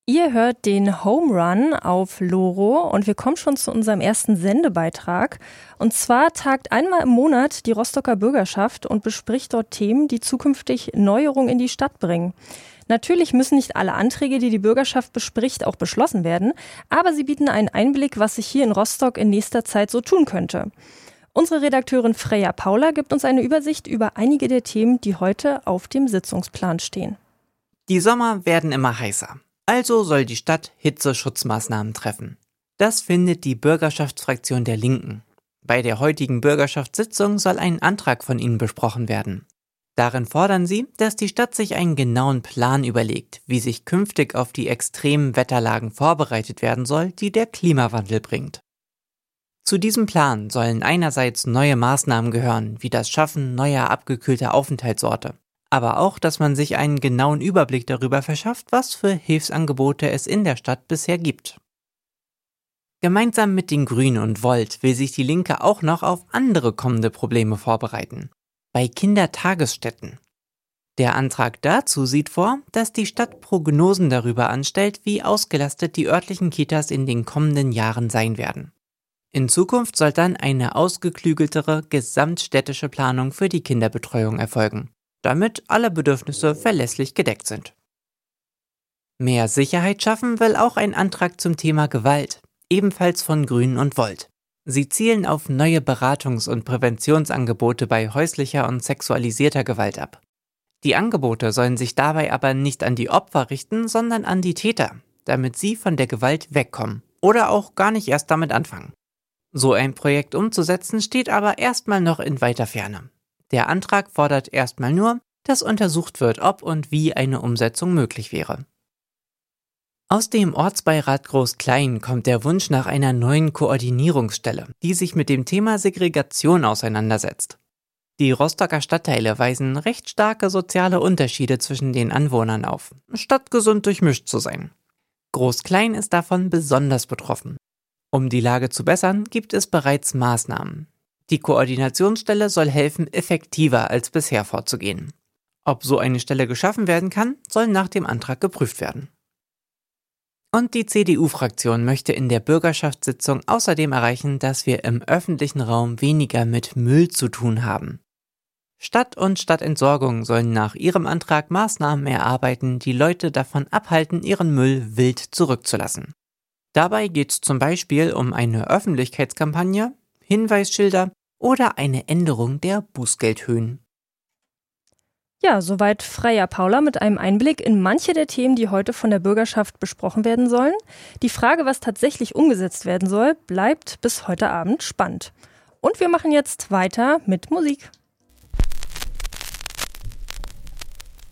Ihr hört den Home Run auf Loro und wir kommen schon zu unserem ersten Sendebeitrag. Und zwar tagt einmal im Monat die Rostocker Bürgerschaft und bespricht dort Themen, die zukünftig Neuerungen in die Stadt bringen. Natürlich müssen nicht alle Anträge, die die Bürgerschaft bespricht, auch beschlossen werden, aber sie bieten einen Einblick, was sich hier in Rostock in nächster Zeit so tun könnte. Unsere Redakteurin Freya Paula gibt uns eine Übersicht über einige der Themen, die heute auf dem Sitzungsplan stehen. Die Sommer werden immer heißer. Also soll die Stadt Hitzeschutzmaßnahmen treffen. Das findet die Bürgerschaftsfraktion der Linken. Bei der heutigen Bürgerschaftssitzung soll ein Antrag von ihnen besprochen werden. Darin fordern sie, dass die Stadt sich einen genauen Plan überlegt, wie sich künftig auf die extremen Wetterlagen vorbereitet werden soll, die der Klimawandel bringt. Zu diesem Plan sollen einerseits neue Maßnahmen gehören, wie das Schaffen neuer abgekühlter Aufenthaltsorte. Aber auch, dass man sich einen genauen Überblick darüber verschafft, was für Hilfsangebote es in der Stadt bisher gibt. Gemeinsam mit den Grünen und Volt will sich die Linke auch noch auf andere kommende Probleme vorbereiten. Bei Kindertagesstätten. Der Antrag dazu sieht vor, dass die Stadt Prognosen darüber anstellt, wie ausgelastet die örtlichen Kitas in den kommenden Jahren sein werden. In Zukunft soll dann eine ausgeklügeltere gesamtstädtische Planung für die Kinderbetreuung erfolgen, damit alle Bedürfnisse verlässlich gedeckt sind. Mehr Sicherheit schaffen will auch ein Antrag zum Thema Gewalt, ebenfalls von Grünen und Volt. Sie zielen auf neue Beratungs- und Präventionsangebote bei häuslicher und sexualisierter Gewalt ab. Die Angebote sollen sich dabei aber nicht an die Opfer richten, sondern an die Täter, damit sie von der Gewalt wegkommen oder auch gar nicht erst damit anfangen. So ein Projekt umzusetzen steht aber erstmal noch in weiter Ferne. Der Antrag fordert erstmal nur, dass untersucht wird, ob und wie eine Umsetzung möglich wäre. Aus dem Ortsbeirat Groß-Klein kommt der Wunsch nach einer neuen Koordinierungsstelle, die sich mit dem Thema Segregation auseinandersetzt. Die Rostocker Stadtteile weisen recht starke soziale Unterschiede zwischen den Anwohnern auf, statt gesund durchmischt zu sein. Groß-Klein ist davon besonders betroffen. Um die Lage zu bessern, gibt es bereits Maßnahmen. Die Koordinationsstelle soll helfen, effektiver als bisher vorzugehen. Ob so eine Stelle geschaffen werden kann, soll nach dem Antrag geprüft werden. Und die CDU-Fraktion möchte in der Bürgerschaftssitzung außerdem erreichen, dass wir im öffentlichen Raum weniger mit Müll zu tun haben. Stadt und Stadtentsorgung sollen nach ihrem Antrag Maßnahmen erarbeiten, die Leute davon abhalten, ihren Müll wild zurückzulassen. Dabei geht es zum Beispiel um eine Öffentlichkeitskampagne, Hinweisschilder oder eine Änderung der Bußgeldhöhen. Ja, soweit Freya Paula mit einem Einblick in manche der Themen, die heute von der Bürgerschaft besprochen werden sollen. Die Frage, was tatsächlich umgesetzt werden soll, bleibt bis heute Abend spannend. Und wir machen jetzt weiter mit Musik.